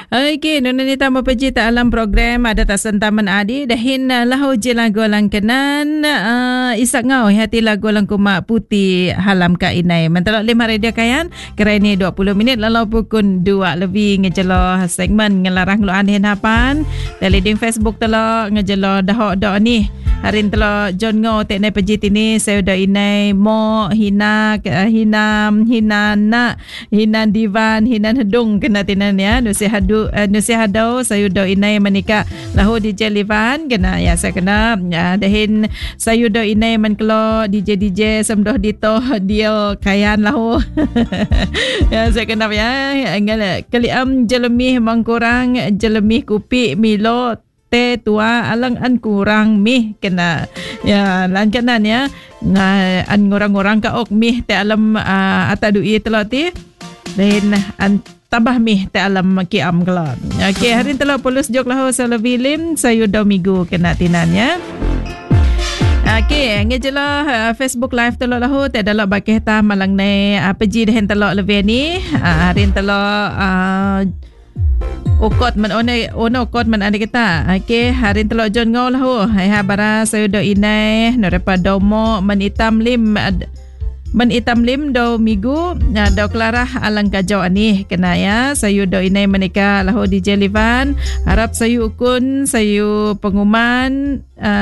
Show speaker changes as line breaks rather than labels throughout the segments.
Okey, nuna ni tambah peji tak alam program ada tak sentaman adi dahin lahu je lagu lang kenan isak ngau hati lagu lang kumak putih halam ka inai. Mentelok 5 radio kayan kerani 20 minit lalu pukul 2 lebih ngejelo segmen ngelarang lu aneh hapan. Dari di Facebook telok ngejelo dahok-dahok ni. Harin telok John Ngo tek nai peji tini saya udah inai mo hina hinam hinana hinan divan hinan hedung kena tinan ya nusihado saya udah inai menikah lahu DJ Livan kena ya saya kena dahin saya udah inai menkelo DJ semdoh dito dia kayan lahu ya saya kena ya keliam jelemih mangkurang jelemih kupi milo te tua alang an kurang mih kena ya lan kanan ya an ngurang-ngurang ka ok mih te alam atadui teloti dan an tambah mih te alam kiam kelon. Okey hari telo polus jok lahu salavilim sayu domigo kena tinannya. Okey ngejela Facebook live telo lahu te dalok bakeh ta malang ne peji dehen telo lewe ni hari telo ukot man ono ukot man anda kita. Okey hari telok John Ngo lahu hai habara saya do inai norepa domo man itam lim do migu do kelarah alang kajau ani kena ya sayu do inai menika lahu DJ Livan harap sayu ukun sayu pengumuman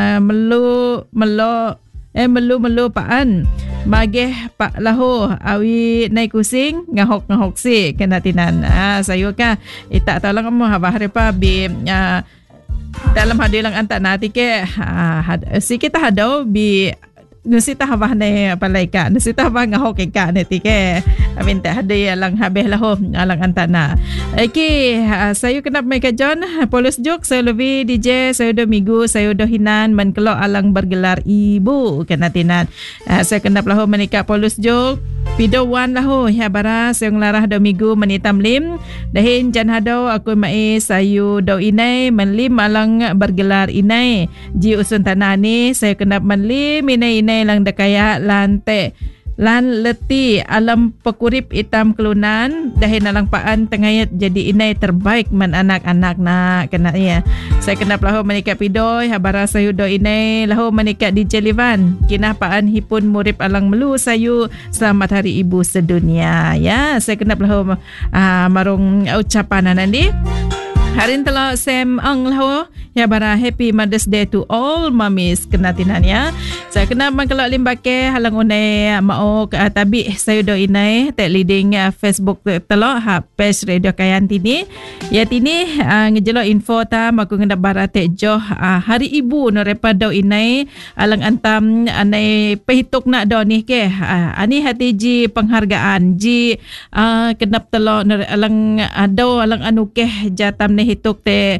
melu paan mageh pak lahu awi naik kusing ngahok si kena tinan sayu ka itak tolong kamu habah repa bi dalam hadilang antak nati ke si kita hadau bi nusita habah ne palaika nusita habah ngahok ka neti ke amin tak hadi alang habeh lahu alang antana. Okey sayu kenap mai ka John polus juk saya lebih DJ saya do migu saya do hinan man kelo alang bergelar ibu kena tinan saya kenap lahu menikah polus juk video one lahu ya bara saya ngelarah do migu menitam lim dahin jan hado aku mai sayu do inai menlim alang bergelar inai ji usun tanah ni saya kenap menlim inai lang dakaya lante lan leti alam pekurip itam kelunan dahin alang paan tengayat jadi inai terbaik man anak-anak nak kena ya saya kena lahu menikah pidoy habara sayu do inai lahu menikah DJ Livan kinah paan hipun murip alang melu sayu selamat hari ibu sedunia ya saya kena lahu marung ucapan nanti harin telo Sam Ang lahu ya bara happy Mother's Day to all mommies kena tinan ya saya kena mangkelok limbake halang unai mau tabi saya do inai tek leading Facebook telo page radio kayan tini ya tini ngejelo info ta maku ngendap bara tek joh hari ibu no repa do inai alang antam anai pehituk nak do ni ke ani hati ji penghargaan ji kenap telo alang do alang anu ke jatam ne hituk te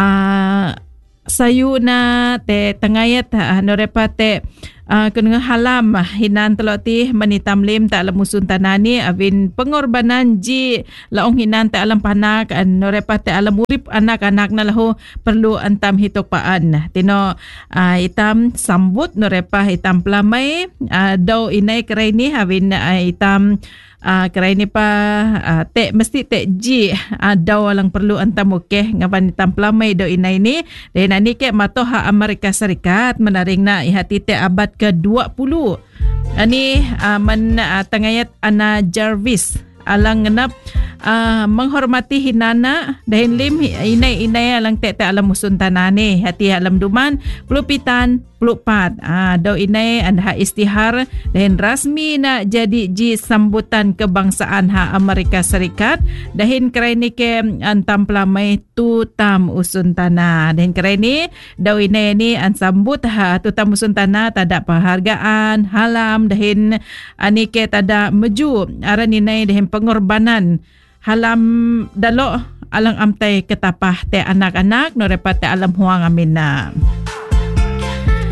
sayu na te tengayat norepa te kena halam hinan teloti menitam lim tak lemusun tanani avin pengorbanan ji laong hinan tak alam panak norepa te alam urip anak-anak na lahu perlu antam hitok paan tino itam sambut norepa hitam pelamai do inai kerai ni avin itam kerai ni pa tek mesti tek ji daw lang perlu antam okeh ngapan hitam pelamai do inai ni dan ni ke matoha Amerika Serikat menaring na ihati tek abad ke-20 ani tengayat Ana Jarvis alang ngenap menghormati hinana dahin lim inai alang tek alam musun tanane hati alam duman pelupitan pelupat do inai anha istihar dahin rasmi na jadi ji sambutan kebangsaan Amerika Serikat dahin kerai ni ke antam pelamai tu tam usun tanah dahin kerai ni do inai ni an sambut tu tam usun tanah tada penghargaan halam dahin ani ke tada meju aran inai dahin pengorbanan halam dalo alang amtai ketapah te anak-anak no repat te alam huang amina.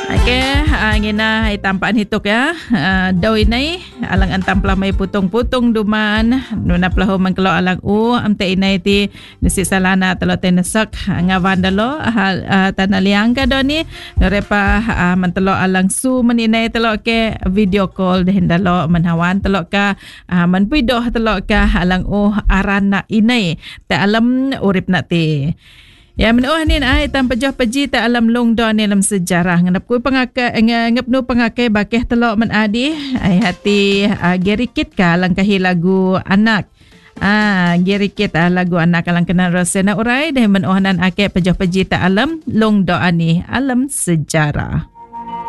Okay, ngina ay tampaan hitok ya. Daw inay alang antam pala may putong-putong duman. Nuna pala man kalo alang amte inay ti nasi salana talo tenesak nga vandalo tanaliang ka do ni nore pa mantalo alang su maninay talo ke video call dehin dalo manhawan talo ka manpuido talo ka alang aran na inay ta alam urip na ti. Ya menuhanin ay tampajah paji ta alam long don dalam sejarah nganap ko ngapno pangakay bakeh telo man adi ay hati gerikit ka lang kahilagu anak gerikit lagu anak lang kena rosena urai deh menuhanan ake pajah paji ta alam long do ani alam sejarah.